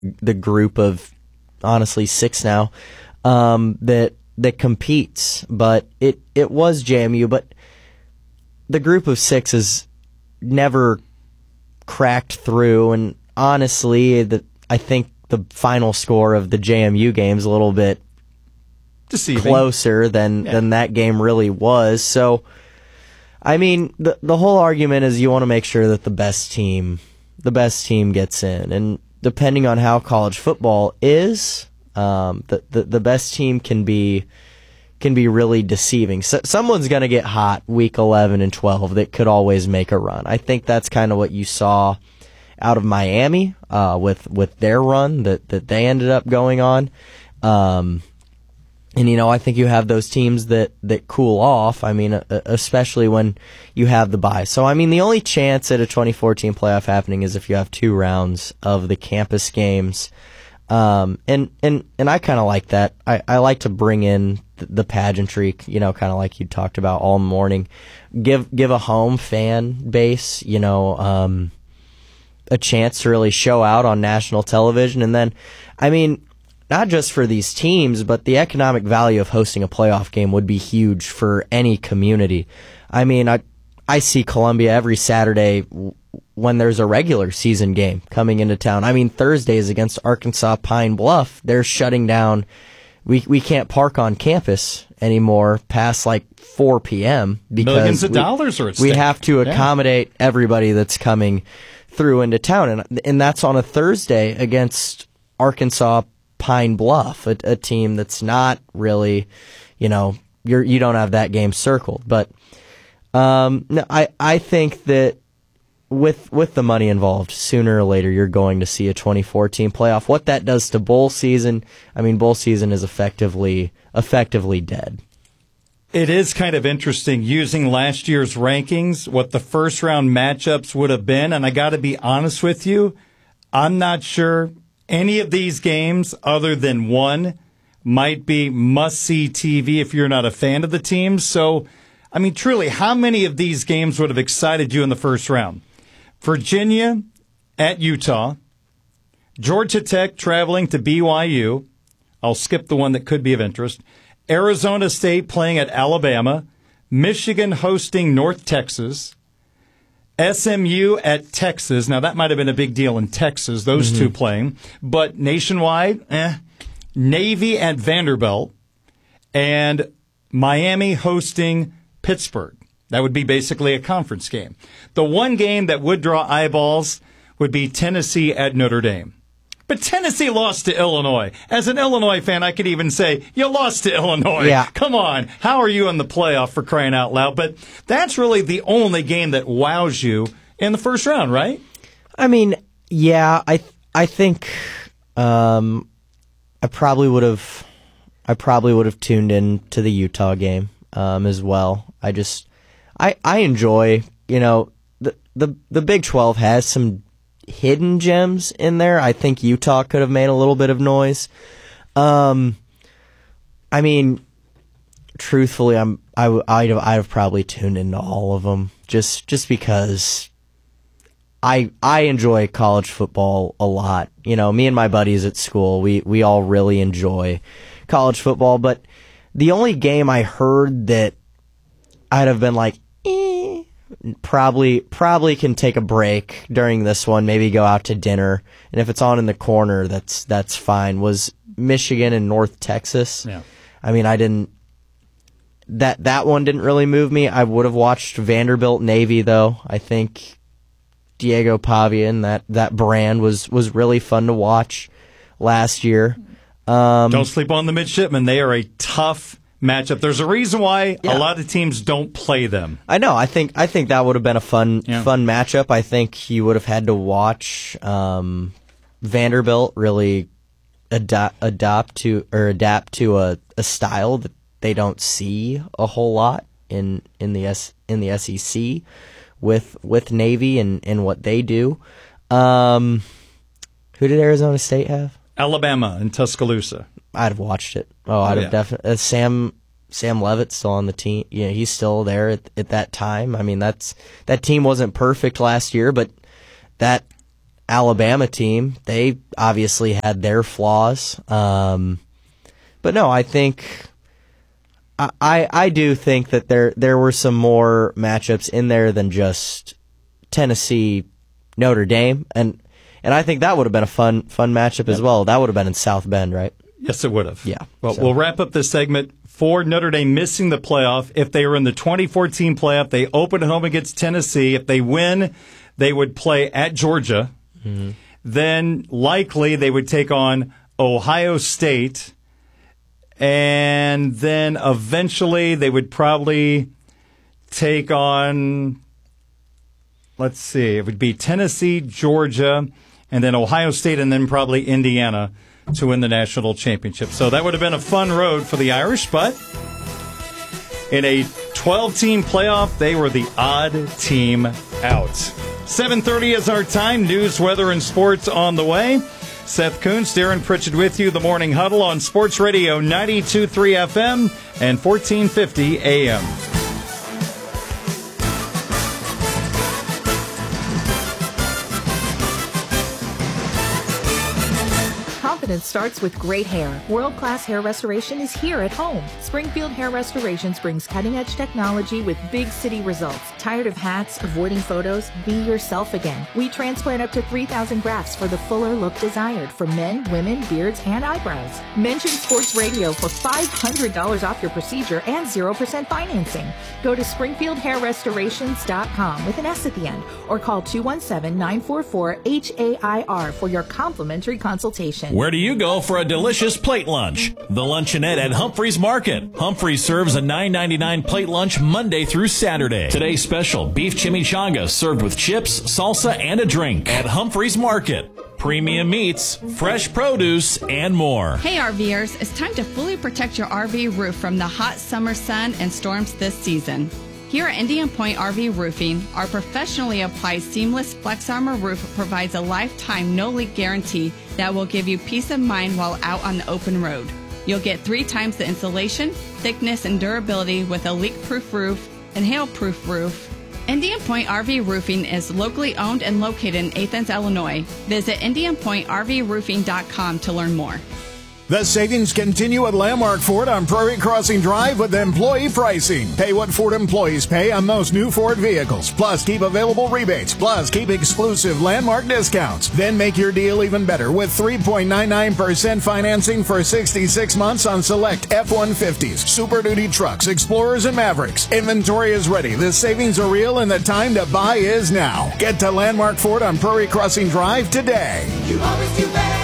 the group of honestly 6 now that competes. But it was JMU, but the group of 6 has never cracked through, and honestly, I think the final score of the JMU game is a little bit deceiving, closer than that game really was. So, I mean, the whole argument is you want to make sure that the best team gets in, and depending on how college football is, the best team can be really deceiving. So, someone's going to get hot week 11 and 12 that could always make a run. I think that's kind of what you saw out of Miami with their run that they ended up going on. And, I think you have those teams that cool off, I mean, especially when you have the bye. So, I mean, the only chance at a 2014 playoff happening is if you have 2 rounds of the campus games. And I kind of like that. I like to bring in the pageantry, kind of like you talked about all morning. Give a home fan base, a chance to really show out on national television. And then, I mean, not just for these teams, but the economic value of hosting a playoff game would be huge for any community. I mean, I see Columbia every Saturday when there's a regular season game coming into town. I mean, Thursdays against Arkansas Pine Bluff, they're shutting down. We can't park on campus anymore past like 4 p.m. because millions of dollars are at stake. We have to accommodate everybody that's coming through into town, and that's on a Thursday against Arkansas Pine Bluff, a team that's not really, you don't have that game circled. But no, I think that with the money involved, sooner or later you're going to see a 2014 playoff. What that does to bowl season, I mean, bowl season is effectively dead. It is kind of interesting using last year's rankings, what the first round matchups would have been. And I got to be honest with you, I'm not sure any of these games other than one might be must-see TV if you're not a fan of the teams. So, I mean, truly, how many of these games would have excited you in the first round? Virginia at Utah, Georgia Tech traveling to BYU. I'll skip the one that could be of interest. Arizona State playing at Alabama, Michigan hosting North Texas, SMU at Texas. Now, that might have been a big deal in Texas, those two playing. But nationwide, Navy at Vanderbilt, and Miami hosting Pittsburgh. That would be basically a conference game. The one game that would draw eyeballs would be Tennessee at Notre Dame. But Tennessee lost to Illinois. As an Illinois fan, I could even say, you lost to Illinois. Yeah. Come on. How are you in the playoff, for crying out loud? But that's really the only game that wows you in the first round, right? I mean, yeah, I think I probably would have tuned in to the Utah game as well. I enjoy, the Big 12 has some hidden gems in there. I think Utah could have made a little bit of noise. I mean, truthfully, I'd have probably tuned into all of them just because I enjoy college football a lot. Me and my buddies at school, we all really enjoy college football. But the only game I heard that I'd have been like, probably can take a break during this one, maybe go out to dinner, and if it's on in the corner, that's fine, was Michigan and North Texas. Yeah. I mean, that one didn't really move me. I would have watched Vanderbilt Navy, though. I think Diego Pavia and that brand was really fun to watch last year. Don't sleep on the midshipmen. They are a tough matchup. There's a reason why a lot of teams don't play them. I know. I think that would have been a fun matchup. I think you would have had to watch Vanderbilt really adapt to a style that they don't see a whole lot in the SEC with Navy and what they do. Who did Arizona State have? Alabama and Tuscaloosa. I'd have watched it. I'd have definitely. Sam Levitt's still on the team. Yeah, he's still there at that time. I mean, that team wasn't perfect last year, but Alabama team. They obviously had their flaws. But no, I think I do think that there were some more matchups in there than just Tennessee Notre Dame, and I think that would have been a fun matchup as well. That would have been in South Bend, right? Yes, it would have. Yeah. Well, we'll wrap up this segment for Notre Dame missing the playoff. If they were in the 2014 playoff, they open at home against Tennessee. If they win, they would play at Georgia. Mm-hmm. Then likely they would take on Ohio State. And then eventually they would probably take on, let's see, it would be Tennessee, Georgia, and then Ohio State, and then probably Indiana to win the national championship. So that would have been a fun road for the Irish, but in a 12-team playoff, they were the odd team out. 7:30 is our time. News, weather, and sports on the way. Seth Kuntz, Darren Pritchett with you. The Morning Huddle on Sports Radio 92.3 FM and 1450 AM. Confidence starts with great hair. World-class hair restoration is here at home. Springfield Hair Restorations brings cutting-edge technology with big city results. Tired of hats, avoiding photos? Be yourself again. We transplant up to 3,000 grafts for the fuller look desired for men, women, beards, and eyebrows. Mention Sports Radio for $500 off your procedure and 0% financing. Go to SpringfieldHairRestorations.com with an S at the end, or call 217-944-HAIR for your complimentary consultation. Where do you go for a delicious plate lunch? The Luncheonette at Humphreys Market. Humphreys serves a $9.99 plate lunch Monday through Saturday. Today's special, beef chimichanga served with chips, salsa, and a drink at Humphreys Market. Premium meats, fresh produce, and more. Hey RVers, it's time to fully protect your RV roof from the hot summer sun and storms this season. Here at Indian Point RV Roofing, our professionally applied seamless Flex Armor roof provides a lifetime no-leak guarantee that will give you peace of mind while out on the open road. You'll get 3 times the insulation, thickness, and durability with a leak-proof roof and hail-proof roof. Indian Point RV Roofing is locally owned and located in Athens, Illinois. Visit IndianPointRVRoofing.com to learn more. The savings continue at Landmark Ford on Prairie Crossing Drive with employee pricing. Pay what Ford employees pay on most new Ford vehicles. Plus, keep available rebates. Plus, keep exclusive Landmark discounts. Then make your deal even better with 3.99% financing for 66 months on select F-150s, Super Duty trucks, Explorers, and Mavericks. Inventory is ready. The savings are real, and the time to buy is now. Get to Landmark Ford on Prairie Crossing Drive today. You always do better.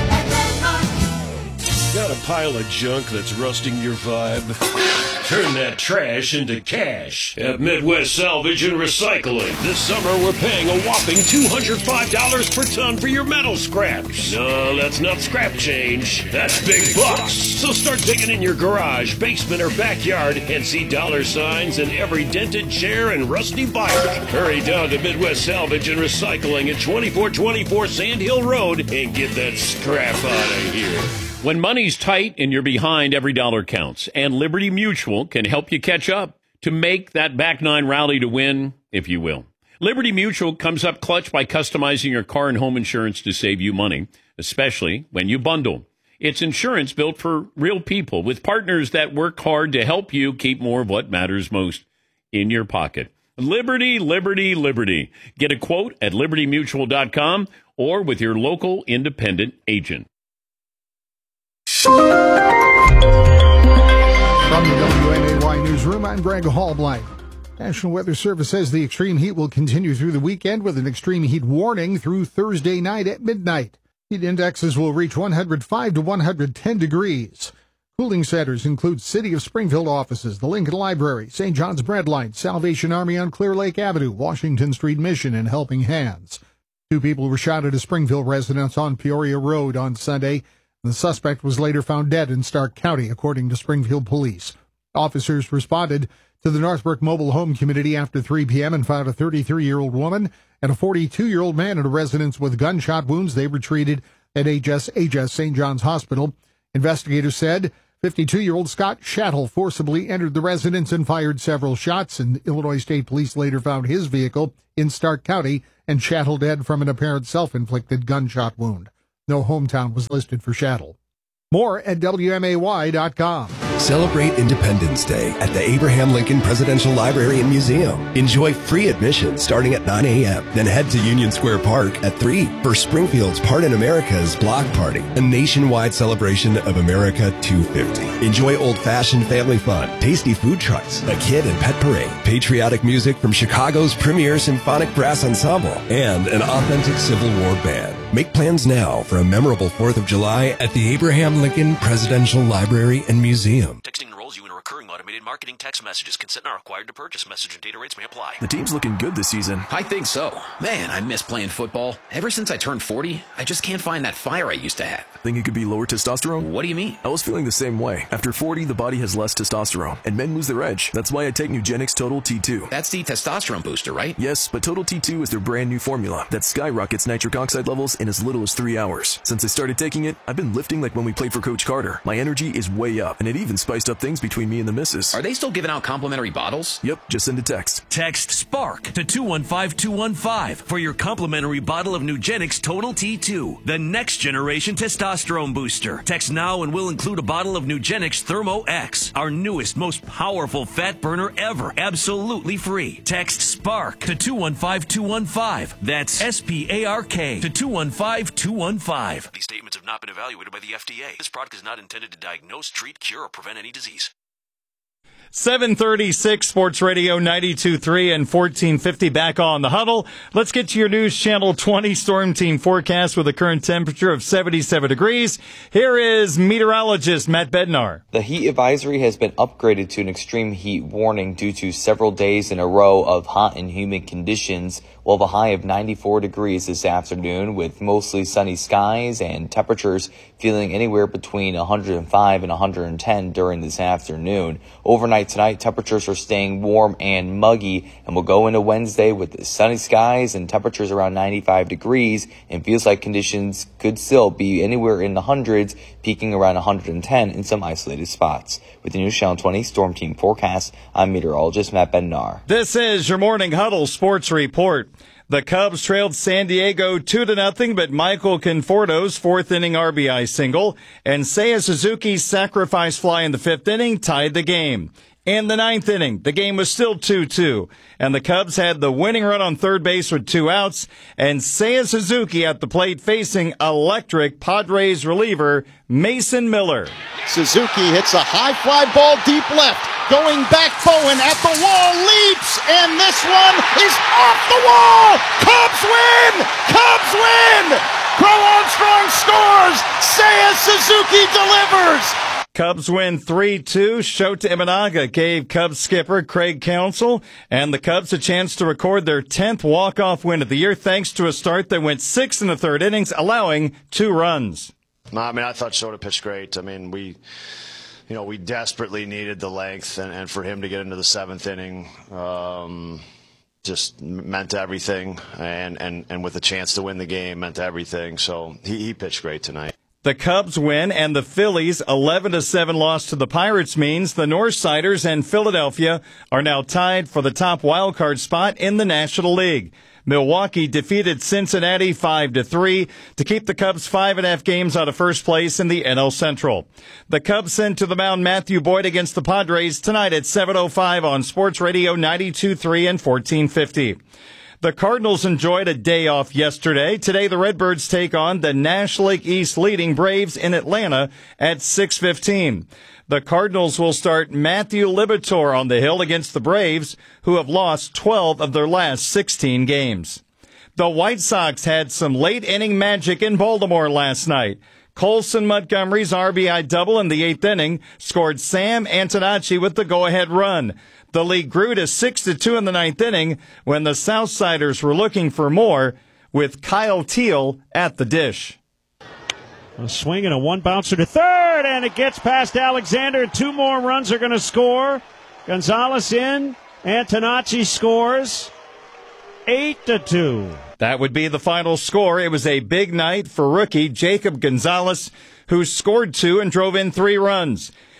Got a pile of junk that's rusting your vibe? Turn that trash into cash at Midwest Salvage and Recycling. This summer, we're paying a whopping $205 per ton for your metal scraps. No, that's not scrap change. That's big bucks. So start digging in your garage, basement, or backyard and see dollar signs in every dented chair and rusty bike. Hurry down to Midwest Salvage and Recycling at 2424 Sand Hill Road and get that scrap out of here. When money's tight and you're behind, every dollar counts. And Liberty Mutual can help you catch up to make that back nine rally to win, if you will. Liberty Mutual comes up clutch by customizing your car and home insurance to save you money, especially when you bundle. It's insurance built for real people with partners that work hard to help you keep more of what matters most in your pocket. Liberty, liberty, liberty. Get a quote at libertymutual.com or with your local independent agent. From the WNAY Newsroom, I'm Greg Hallblight. National Weather Service says the extreme heat will continue through the weekend with an extreme heat warning through Thursday night at midnight. Heat indexes will reach 105 to 110 degrees. Cooling centers include City of Springfield offices, the Lincoln Library, St. John's Breadline, Salvation Army on Clear Lake Avenue, Washington Street Mission, and Helping Hands. 2 people were shot at a Springfield residence on Peoria Road on Sunday. The suspect was later found dead in Stark County, according to Springfield police. Officers responded to the Northbrook Mobile Home Community after 3 p.m. and found a 33-year-old woman and a 42-year-old man in a residence with gunshot wounds. They were treated at HS St. John's Hospital. Investigators said 52-year-old Scott Chattel forcibly entered the residence and fired several shots, and Illinois State Police later found his vehicle in Stark County and Chattel dead from an apparent self-inflicted gunshot wound. No hometown was listed for Chattel. More at WMAY.com. Celebrate Independence Day at the Abraham Lincoln Presidential Library and Museum. Enjoy free admission starting at 9 a.m. Then head to Union Square Park at 3 for Springfield's Part in America's Block Party, a nationwide celebration of America 250. Enjoy old-fashioned family fun, tasty food trucks, a kid and pet parade, patriotic music from Chicago's premier symphonic brass ensemble, and an authentic Civil War band. Make plans now for a memorable 4th of July at the Abraham Lincoln Presidential Library and Museum. Texting enrolls you in a recurring automated marketing text messages. Consent not required to purchase. Message and data rates may apply. The team's looking good this season. I think so. Man, I miss playing football. Ever since I turned 40, I just can't find that fire I used to have. Think it could be lower testosterone? What do you mean? I was feeling the same way. After 40, the body has less testosterone, and men lose their edge. That's why I take Nugenix Total T2. That's the testosterone booster, right? Yes, but Total T2 is their brand new formula that skyrockets nitric oxide levels in as little as 3 hours. Since I started taking it, I've been lifting like when we played for Coach Carter. My energy is way up, and it even spiced up things between me and the missus. Are they still giving out complimentary bottles? Yep, just send a text. Text SPARK to 215-215 for your complimentary bottle of Nugenix Total T2, the next generation testosterone booster. Text now and we'll include a bottle of Nugenix Thermo X, our newest, most powerful fat burner ever, absolutely free. Text SPARK to 215-215. That's SPARK to 215-215. These statements have not been evaluated by the FDA. This product is not intended to diagnose, treat, cure, or prevent any disease. 736 Sports Radio 92.3 and 1450 back on the huddle. Let's get to your News Channel 20 Storm Team forecast with a current temperature of 77 degrees. Here is meteorologist Matt Bednar. The heat advisory has been upgraded to an extreme heat warning due to several days in a row of hot and humid conditions. We'll have a high of 94 degrees this afternoon with mostly sunny skies and temperatures feeling anywhere between 105 and 110 during this afternoon. Overnight tonight, temperatures are staying warm and muggy, and we'll go into Wednesday with the sunny skies and temperatures around 95 degrees, and feels like conditions could still be anywhere in the hundreds, peaking around 110 in some isolated spots. With the News Channel 20 Storm Team forecast, I'm meteorologist Matt Bednar. This is your Morning Huddle Sports Report. The Cubs trailed San Diego 2-0, but Michael Conforto's fourth inning RBI single and Seiya Suzuki's sacrifice fly in the fifth inning tied the game. In the ninth inning, the game was still 2-2, and the Cubs had the winning run on third base with 2 outs, and Seiya Suzuki at the plate facing electric Padres reliever Mason Miller. Suzuki hits a high fly ball deep left. Going back, Bowen at the wall, leaps, and this one is off the wall! Cubs win! Cubs win! Crow Armstrong scores! Seiya Suzuki delivers! Cubs win 3-2. Shota Imanaga gave Cubs skipper Craig Counsell and the Cubs a chance to record their 10th walk-off win of the year thanks to a start that went 6 in the third innings, allowing 2 runs. No, I mean, I thought Shota pitched great. I mean, we desperately needed the length, and for him to get into the 7th inning just meant everything, and with a chance to win the game meant everything. So he pitched great tonight. The Cubs win, and the Phillies' 11-7 loss to the Pirates means the Northsiders and Philadelphia are now tied for the top wildcard spot in the National League. Milwaukee defeated Cincinnati 5-3 to keep the Cubs 5.5 games out of first place in the NL Central. The Cubs send to the mound Matthew Boyd against the Padres tonight at 7:05 on Sports Radio 92.3 and 1450. The Cardinals enjoyed a day off yesterday. Today, the Redbirds take on the National League East leading Braves in Atlanta at 6:15. The Cardinals will start Matthew Liberatore on the hill against the Braves, who have lost 12 of their last 16 games. The White Sox had some late-inning magic in Baltimore last night. Colson Montgomery's RBI double in the 8th inning scored Sam Antonacci with the go-ahead run. The lead grew to 6-2 in the 9th inning when the Southsiders were looking for more with Kyle Teal at the dish. A swing and a one bouncer to third, and it gets past Alexander. 2 more runs are going to score. Gonzalez in. Antonacci scores. 8-2. That would be the final score. It was a big night for rookie Jacob Gonzalez, who scored 2 and drove in 3 runs.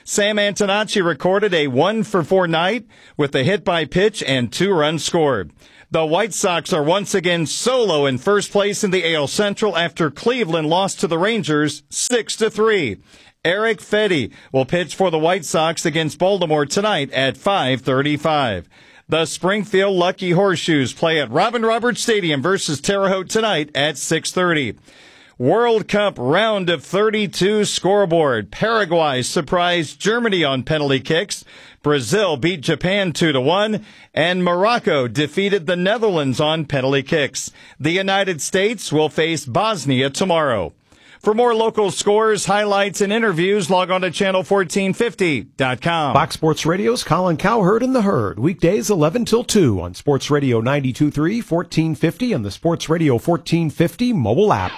Sam Antonacci recorded a 1-for-4 night with a hit by pitch and 2 runs scored. The White Sox are once again solo in first place in the AL Central after Cleveland lost to the Rangers 6-3. Eric Fedde will pitch for the White Sox against Baltimore tonight at 5:35. The Springfield Lucky Horseshoes play at Robin Roberts Stadium versus Terre Haute tonight at 6:30. World Cup round of 32 scoreboard. Paraguay surprised Germany on penalty kicks. Brazil beat Japan 2-1, and Morocco defeated the Netherlands on penalty kicks. The United States will face Bosnia tomorrow. For more local scores, highlights, and interviews, log on to channel1450.com. Fox Sports Radio's Colin Cowherd and the Herd. Weekdays 11 till 2 on Sports Radio 92.3, 1450, and the Sports Radio 1450 mobile app.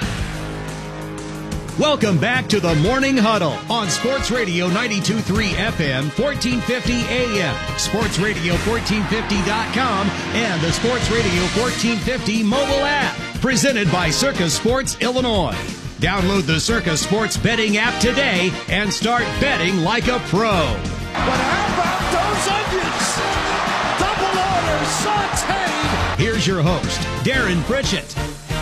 Welcome back to the Morning Huddle on Sports Radio 92.3 FM, 1450 AM, sportsradio1450.com, and the Sports Radio 1450 mobile app. Presented by Circus Sports Illinois. Download the Circus Sports betting app today and start betting like a pro. But how about those onions? Double order sauteed. Here's your host, Darren Pritchett.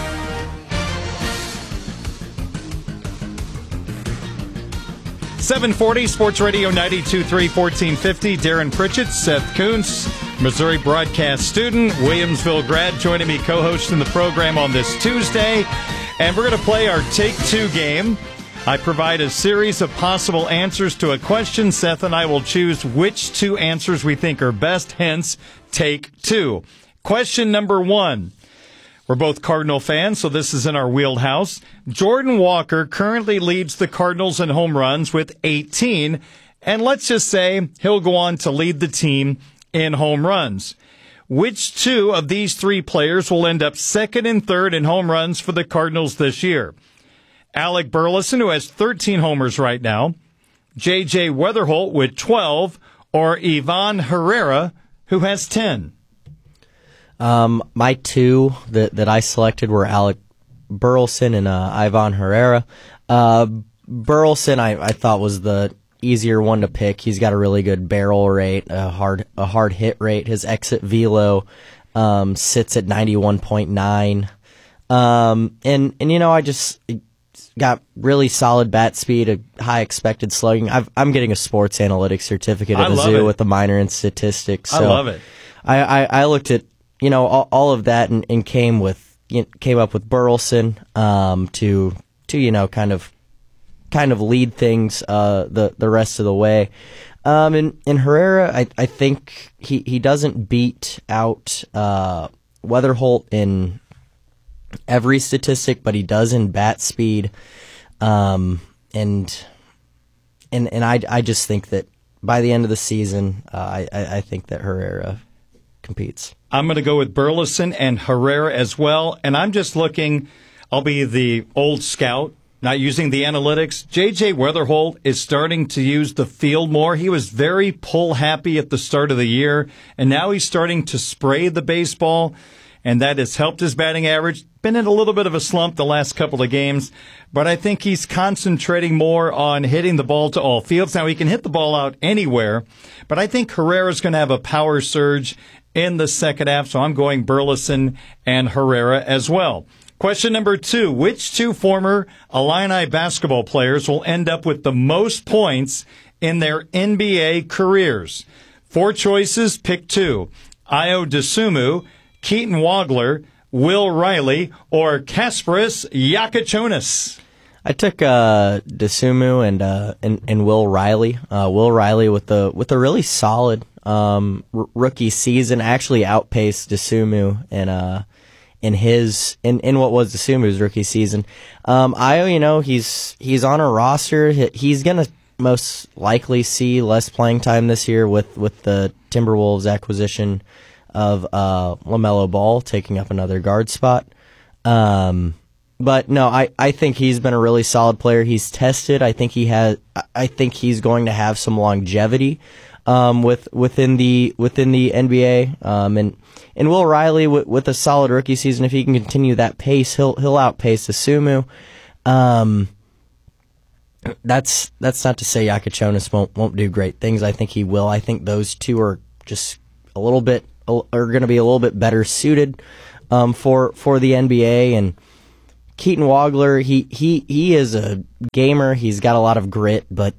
740 Sports Radio 92.3 1450. Darren Pritchett, Seth Kuntz, Missouri broadcast student, Williamsville grad, joining me co-host in the program on this Tuesday. And we're going to play our Take Two game. I provide a series of possible answers to a question. Seth and I will choose which 2 answers we think are best, hence Take Two. Question number 1. We're both Cardinal fans, so this is in our wheelhouse. Jordan Walker currently leads the Cardinals in home runs with 18, and let's just say he'll go on to lead the team in home runs. Which 2 of these 3 players will end up second and third in home runs for the Cardinals this year? Alec Burleson, who has 13 homers right now, J.J. Weatherholt with 12, or Ivan Herrera, who has 10? My 2 that I selected were Alec Burleson and Ivan Herrera. Burleson I thought was the easier one to pick. He's got a really good barrel rate, a hard hit rate. His exit velo sits at 91.9. And you know, I just got really solid bat speed, a high expected slugging. I'm getting a sports analytics certificate at Mizzou with a minor in statistics. So I love it. I looked at, you know, all of that and came up with Burleson to you know, kind of lead things the rest of the way. And Herrera, I think he doesn't beat out Weatherholt in every statistic, but he does in bat speed. And I just think that by the end of the season, I think that Herrera competes. I'm going to go with Burleson and Herrera as well. And I'm just looking, I'll be the old scout, not using the analytics. J.J. Weatherholt is starting to use the field more. He was very pull happy at the start of the year, and now he's starting to spray the baseball, and that has helped his batting average. Been in a little bit of a slump the last couple of games, but I think he's concentrating more on hitting the ball to all fields. Now, he can hit the ball out anywhere, but I think Herrera's going to have a power surge in the second half, so I'm going Burleson and Herrera as well. Question number 2, which 2 former Illini basketball players will end up with the most points in their NBA careers? 4 choices, pick 2. Ayo Dosunmu, Keaton Wagler, Will Riley, or Kasparas Giacochonis? I took Dosunmu and Will Riley. Will Riley with a really solid rookie season, actually outpaced Dosunmu in what was Dosunmu's rookie season. Ayo, you know, he's on a roster. He's gonna most likely see less playing time this year with the Timberwolves acquisition of LaMelo Ball taking up another guard spot. But no, I think he's been a really solid player. He's tested. I think he's going to have some longevity within the NBA. And Will Riley with a solid rookie season, if he can continue that pace, he'll outpace Dosunmu. that's not to say Yakachonis won't do great things. I think he will. I think those two are just going to be a little bit better suited for the NBA. And Keaton Wagler, he is a gamer. He's got a lot of grit, but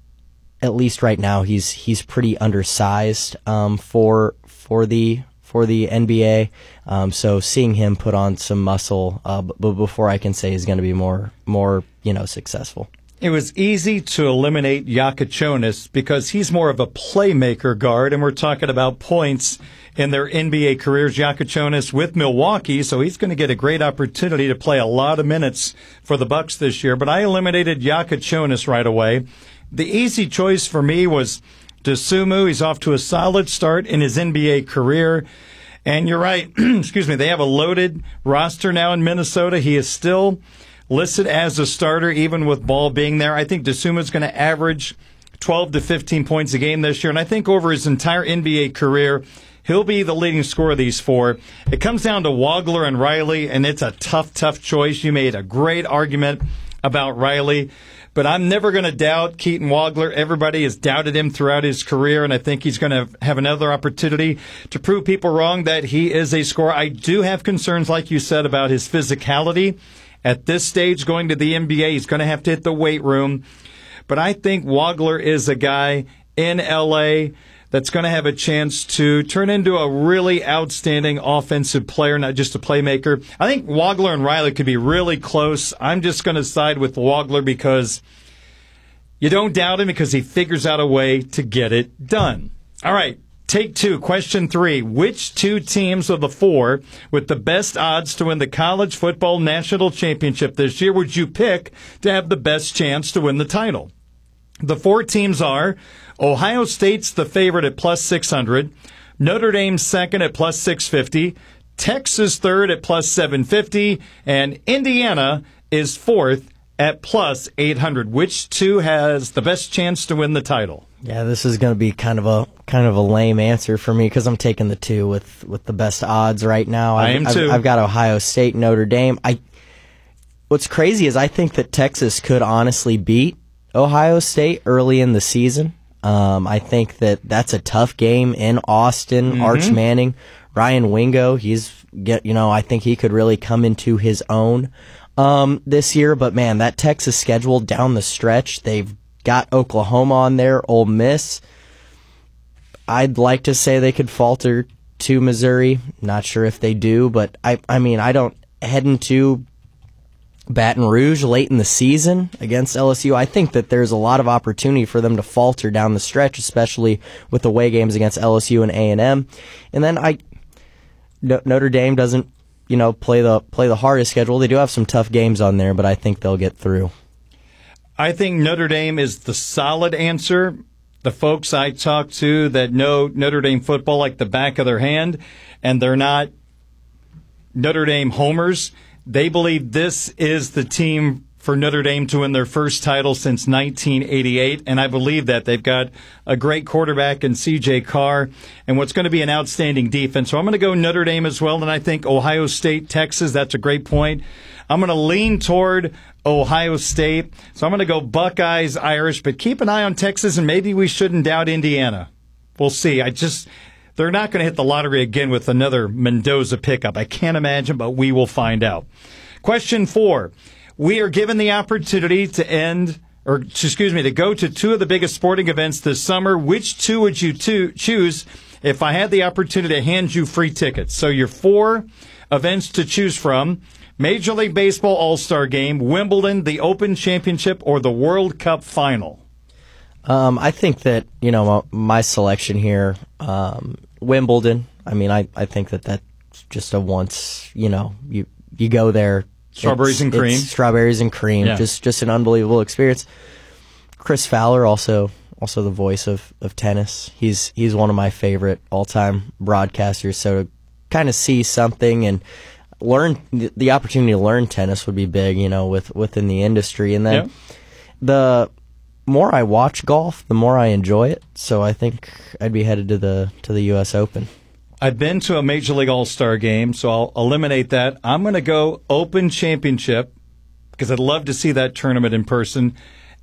at least right now he's pretty undersized for the NBA. So seeing him put on some muscle, but before I can say he's going to be more successful. It was easy to eliminate Yakachonis because he's more of a playmaker guard, and we're talking about points in their NBA careers. Yakachonis with Milwaukee, so he's going to get a great opportunity to play a lot of minutes for the Bucks this year. But I eliminated Yakachonis right away. The easy choice for me was Dosunmu. He's off to a solid start in his NBA career. And you're right, excuse me, they have a loaded roster now in Minnesota. He is still listed as a starter, even with Ball being there. I think Dosunmu is going to average 12 to 15 points a game this year. And I think over his entire NBA career, he'll be the leading scorer of these four. It comes down to Wagler and Riley, and it's a tough choice. You made a great argument about Riley. But I'm never going to doubt Keaton Wagler. Everybody has doubted him throughout his career, and I think he's going to have another opportunity to prove people wrong that he is a scorer. I do have concerns, like you said, about his physicality. At this stage, going to the NBA, he's going to have to hit the weight room. But I think Wagler is a guy in L.A. that's going to have a chance to turn into a really outstanding offensive player, not just a playmaker. I think Wagler and Riley could be really close. I'm just going to side with Wagler because you don't doubt him because he figures out a way to get it done. All right. Take two. Question 3. Which two teams of the four with the best odds to win the college football national championship this year would you pick to have the best chance to win the title? The four teams are Ohio State's the favorite at plus 600, Notre Dame second at plus 650, Texas third at plus 750, and Indiana is fourth at plus 800. Which two has the best chance to win the title? Yeah, this is going to be kind of a lame answer for me because I'm taking the two with the best odds right now. I am too. I've got Ohio State, Notre Dame. What's crazy is I think that Texas could honestly beat Ohio State early in the season. I think that's a tough game in Austin. Mm-hmm. Arch Manning, Ryan Wingo, I think he could really come into his own this year. But man, that Texas schedule down the stretch, they've got Oklahoma on there, Ole Miss. I'd like to say they could falter to Missouri. Not sure if they do, but I don't head into Baton Rouge late in the season against LSU. I think that there's a lot of opportunity for them to falter down the stretch, especially with away games against LSU and A&M. And then Notre Dame doesn't, play the hardest schedule. They do have some tough games on there, but I think they'll get through. I think Notre Dame is the solid answer. The folks I talk to that know Notre Dame football like the back of their hand, and they're not Notre Dame homers, they believe this is the team for Notre Dame to win their first title since 1988, and I believe that. They've got a great quarterback in C.J. Carr and what's going to be an outstanding defense. So I'm going to go Notre Dame as well, and I think Ohio State, Texas, that's a great point. I'm going to lean toward Ohio State, so I'm going to go Buckeyes, Irish, but keep an eye on Texas, and maybe we shouldn't doubt Indiana. We'll see. They're not going to hit the lottery again with another Mendoza pickup. I can't imagine, but we will find out. Question 4. We are given the opportunity to go to two of the biggest sporting events this summer. Which two would you choose if I had the opportunity to hand you free tickets? So your 4 events to choose from: Major League Baseball All-Star Game, Wimbledon, the Open Championship, or the World Cup Final. I think that, my selection here, Wimbledon. I think that's just a once, you go there. Strawberries and cream. Strawberries and cream. Yeah. Just an unbelievable experience. Chris Fowler, also the voice of tennis. He's one of my favorite all-time broadcasters. So to kind of see something and learn, the opportunity to learn tennis would be big, within the industry. And then the more I watch golf, the more I enjoy it. So I think I'd be headed to the U.S. Open. I've been to a Major League All-Star Game, so I'll eliminate that. I'm going to go Open Championship because I'd love to see that tournament in person.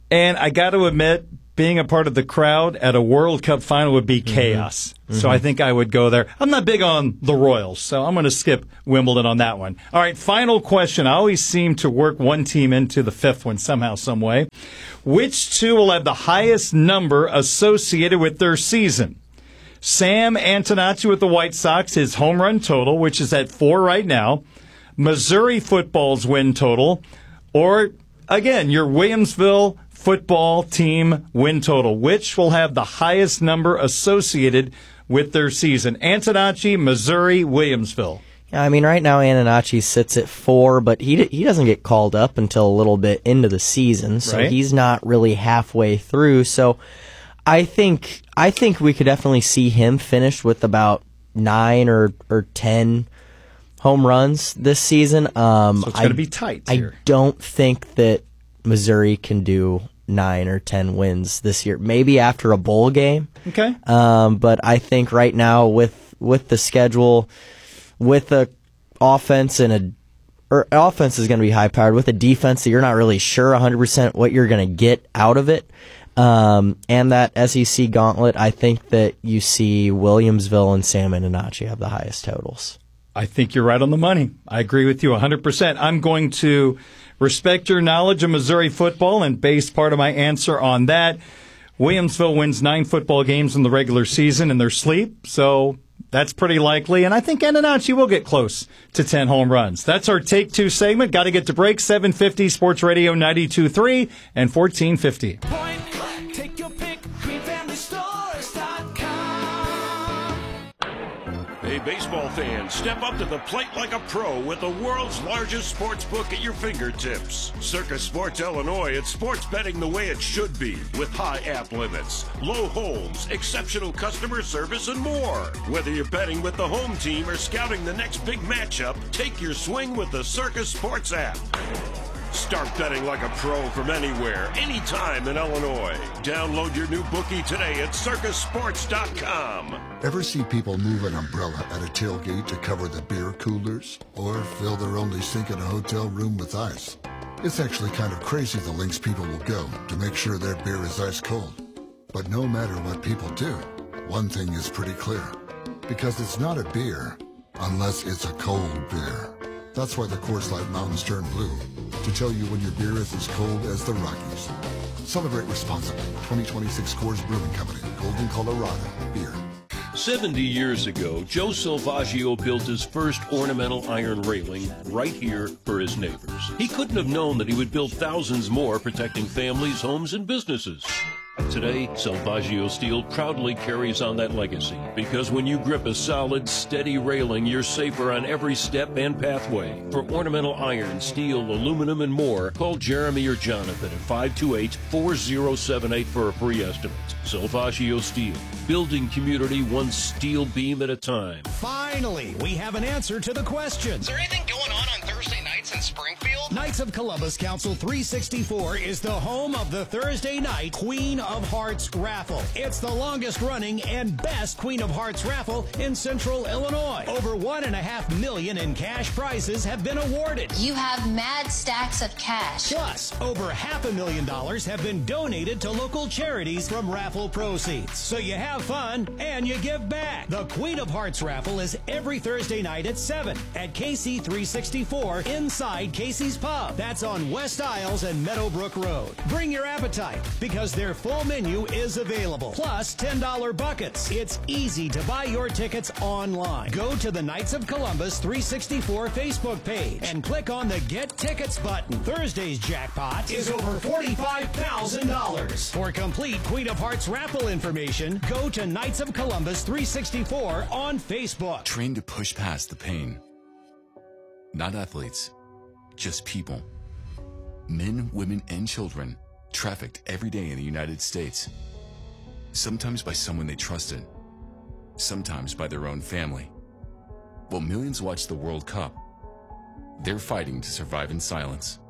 And I got to admit, being a part of the crowd at a World Cup final would be chaos. So I think I would go there. I'm not big on the Royals, so I'm going to skip Wimbledon on that one. All right, final question. I always seem to work one team into the fifth one somehow, some way. Which two will have the highest number associated with their season? Sam Antonacci with the White Sox, his home run total, which is at 4 right now. Missouri football's win total. Or, again, your Williamsville football team win total. Which will have the highest number associated with their season? Antonacci, Missouri, Williamsville. Yeah, I mean, right now Antonacci sits at 4, but he doesn't get called up until a little bit into the season, so he's not really halfway through. So I think we could definitely see him finish with about 9 or 10 home runs this season. So it's going to be tight here. I don't think that Missouri can do 9 or 10 wins this year. Maybe after a bowl game. Okay. But I think right now with the schedule, with the offense offense is going to be high powered, with a defense that you're not really sure 100% what you're going to get out of it. And that SEC gauntlet, I think that you see Williamsville and Sam Antonacci have the highest totals. I think you're right on the money. I agree with you 100%. I'm going to respect your knowledge of Missouri football and base part of my answer on that. Williamsville wins 9 football games in the regular season in their sleep, so that's pretty likely. And I think Antonacci will get close to 10 home runs. That's our Take 2 segment. Got to get to break. 750 Sports Radio 92.3 and 1450. Take your pick, QueenFamilyStores.com. Hey, baseball fans, step up to the plate like a pro with the world's largest sports book at your fingertips. Circus Sports Illinois, it's sports betting the way it should be, with high app limits, low holds, exceptional customer service, and more. Whether you're betting with the home team or scouting the next big matchup, take your swing with the Circus Sports app. Start betting like a pro from anywhere, anytime in Illinois. Download your new bookie today at circusports.com. Ever see people move an umbrella at a tailgate to cover the beer coolers? Or fill their only sink in a hotel room with ice? It's actually kind of crazy the lengths people will go to make sure their beer is ice cold. But no matter what people do, one thing is pretty clear. Because it's not a beer unless it's a cold beer. That's why the Coors Light Mountains turn blue, to tell you when your beer is as cold as the Rockies. Celebrate responsibly. 2026 Coors Brewing Company, Golden, Colorado. Beer. 70 years ago, Joe Salvaggio built his first ornamental iron railing right here for his neighbors. He couldn't have known that he would build thousands more, protecting families, homes, and businesses. Today, Salvaggio Steel proudly carries on that legacy, because when you grip a solid, steady railing, you're safer on every step and pathway. For ornamental iron, steel, aluminum, and more, call Jeremy or Jonathan at 528-4078 for a free estimate. Salvaggio Steel, building community one steel beam at a time. Finally, we have an answer to the question. Is there anything going on Thursday nights in Springfield? Knights of Columbus Council 364 is the home of the Thursday night Queen of Hearts raffle. It's the longest running and best Queen of Hearts raffle in Central Illinois. Over $1.5 million in cash prizes have been awarded. You have mad stacks of cash. Plus, over $500,000 have been donated to local charities from raffle proceeds. So you have fun and you give back. The Queen of Hearts raffle is every Thursday night at 7 at KC 364 inside Casey's Pub. That's on West Isles and Meadowbrook Road. Bring your appetite because their full menu is available. Plus $10 buckets. It's easy to buy your tickets online. Go to the Knights of Columbus 364 Facebook page and click on the Get Tickets button. Thursday's jackpot is over $45,000. For complete Queen of Hearts raffle information, go to Knights of Columbus 364 on Facebook. Train to push past the pain. Not athletes, just people. Men, women, and children trafficked every day in the United States. Sometimes by someone they trusted, sometimes by their own family. While millions watch the World Cup, they're fighting to survive in silence.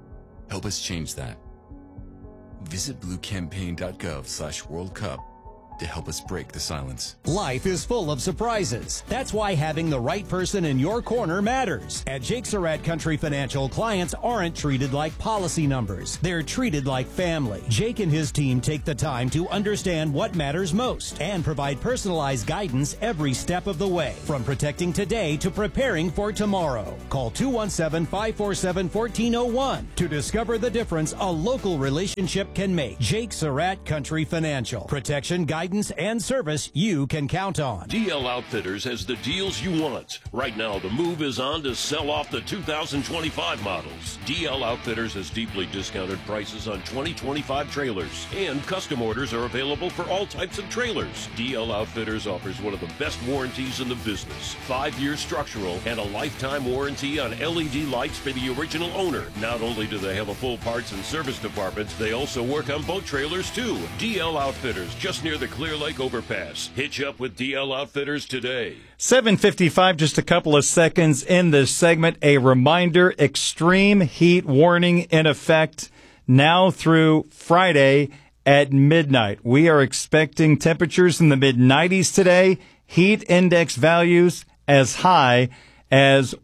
Help us change that. Visit bluecampaign.gov/World Cup to help us break the silence. Life is full of surprises. That's why having the right person in your corner matters. At Jake Surratt Country Financial, clients aren't treated like policy numbers. They're treated like family. Jake and his team take the time to understand what matters most and provide personalized guidance every step of the way, from protecting today to preparing for tomorrow. Call 217-547-1401 to discover the difference a local relationship can make. Jake Surratt Country Financial. Protection, guidance, and service you can count on. DL Outfitters has the deals you want. Right now, the move is on to sell off the 2025 models. DL Outfitters has deeply discounted prices on 2025 trailers, and custom orders are available for all types of trailers. DL Outfitters offers one of the best warranties in the business. 5-year structural and a lifetime warranty on LED lights for the original owner. Not only do they have a full parts and service department, they also work on boat trailers too. DL Outfitters, just near the Clear Lake Overpass. Hitch up with DL Outfitters today. 7:55, just a couple of seconds in this segment. A reminder, extreme heat warning in effect now through Friday at midnight. We are expecting temperatures in the mid-90s today. Heat index values as high as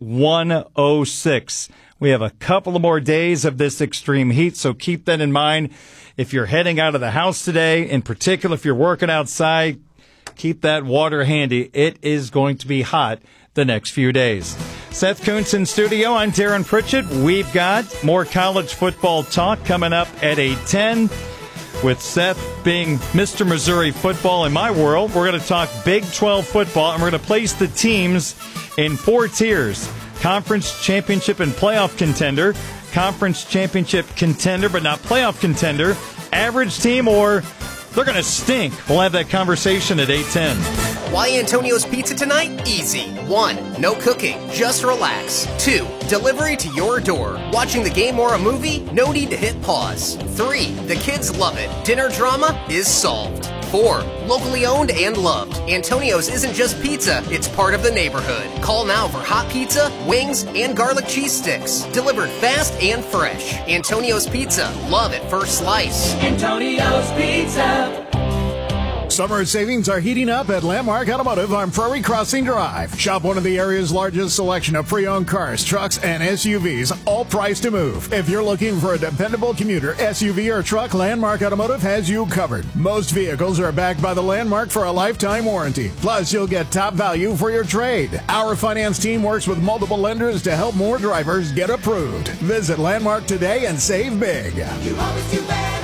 106. We have a couple of more days of this extreme heat, so keep that in mind. If you're heading out of the house today, in particular if you're working outside, keep that water handy. It is going to be hot the next few days. Seth Kuntz in studio. I'm Darren Pritchett. We've got more college football talk coming up at 8:10. With Seth being Mr. Missouri football in my world, we're going to talk Big 12 football, and we're going to place the teams in 4 tiers. Conference championship and playoff contender, conference championship contender but not playoff contender, average team, or they're going to stink. We'll have that conversation at 8:10. Why Antonio's Pizza tonight? Easy. 1. No cooking. Just relax. 2. Delivery to your door. Watching the game or a movie? No need to hit pause. 3. The kids love it. Dinner drama is solved. 4. Locally owned and loved. Antonio's isn't just pizza, it's part of the neighborhood. Call now for hot pizza, wings, and garlic cheese sticks. Delivered fast and fresh. Antonio's Pizza. Love at first slice. Antonio's Pizza. Summer savings are heating up at Landmark Automotive on Prairie Crossing Drive. Shop one of the area's largest selection of pre-owned cars, trucks, and SUVs, all priced to move. If you're looking for a dependable commuter, SUV, or truck, Landmark Automotive has you covered. Most vehicles are backed by the Landmark for a lifetime warranty. Plus, you'll get top value for your trade. Our finance team works with multiple lenders to help more drivers get approved. Visit Landmark today and save big. You always do better.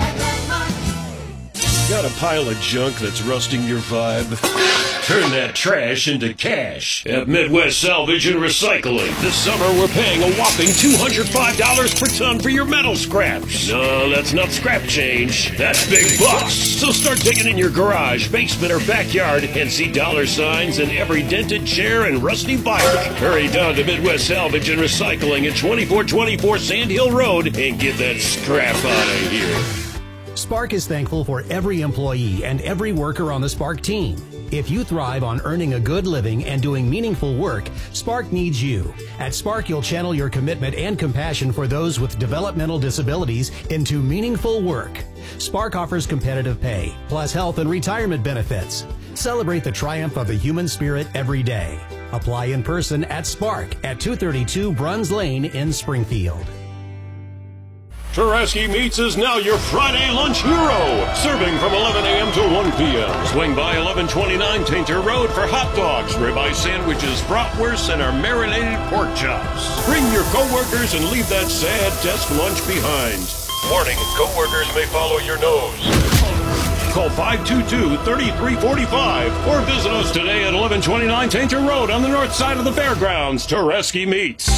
Got a pile of junk that's rusting your vibe? Turn that trash into cash at Midwest Salvage and Recycling. This summer, we're paying a whopping $205 per ton for your metal scraps. No, that's not scrap change. That's big bucks. So start digging in your garage, basement, or backyard and see dollar signs in every dented chair and rusty bike. Hurry down to Midwest Salvage and Recycling at 2424 Sand Hill Road and get that scrap out of here. Spark is thankful for every employee and every worker on the Spark team. If you thrive on earning a good living and doing meaningful work, Spark needs you. At Spark, you'll channel your commitment and compassion for those with developmental disabilities into meaningful work. Spark offers competitive pay, plus health and retirement benefits. Celebrate the triumph of the human spirit every day. Apply in person at Spark at 232 Bruns Lane in Springfield. Tereski Meats is now your Friday lunch hero, serving from 11 a.m. to 1 p.m. Swing by 1129 Tainter Road for hot dogs, ribeye sandwiches, bratwursts, and our marinated pork chops. Bring your coworkers and leave that sad desk lunch behind. Warning, coworkers may follow your nose. Call 522-3345 or visit us today at 1129 Tainter Road on the north side of the fairgrounds. Tereski Meats.